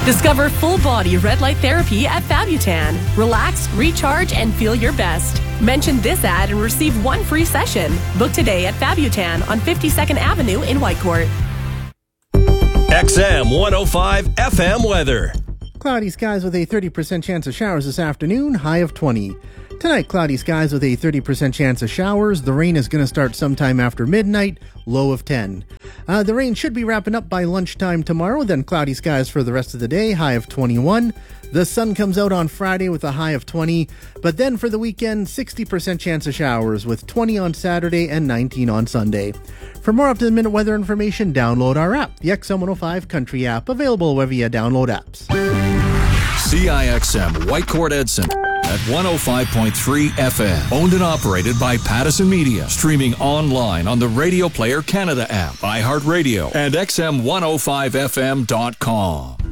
Discover full-body red light therapy at Fabutan. Relax, recharge, and feel your best. Mention this ad and receive 1 free session. Book today at Fabutan on 52nd Avenue in Whitecourt. XM 105 FM weather. Cloudy skies with a 30% chance of showers this afternoon, high of 20. Tonight, cloudy skies with a 30% chance of showers. The rain is going to start sometime after midnight, low of 10. The rain should be wrapping up by lunchtime tomorrow, then cloudy skies for the rest of the day, high of 21. The sun comes out on Friday with a high of 20, but then for the weekend, 60% chance of showers with 20 on Saturday and 19 on Sunday. For more up-to-the-minute weather information, download our app, the XM 105 Country app, available wherever you download apps. CIXM Whitecourt Edson at 105.3 FM. Owned and operated by Pattison Media. Streaming online on the Radio Player Canada app, iHeartRadio, and XM105FM.com.